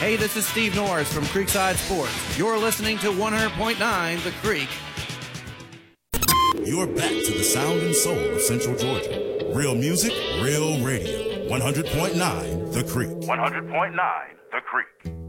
Hey, this is Steve Norris from Creekside Sports. You're listening to 100.9 The Creek. You're back to the sound and soul of Central Georgia. Real music, real radio. 100.9 The Creek. 100.9 The Creek.